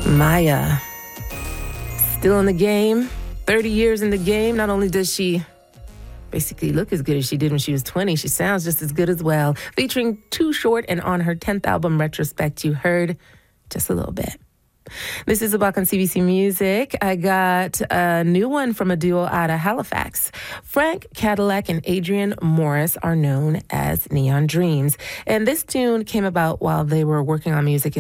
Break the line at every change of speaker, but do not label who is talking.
Maya, still in the game, 30 years in the game. Not only does she basically look as good as she did when she was 20, she sounds just as good as well. Featuring Too Short, and on her 10th album, Retrospect, you heard just a little bit. This is About on CBC Music. I got a new one from a duo out of Halifax. Frank Cadillac and Adrian Morris are known as Neon Dreams. And this tune came about while they were working on music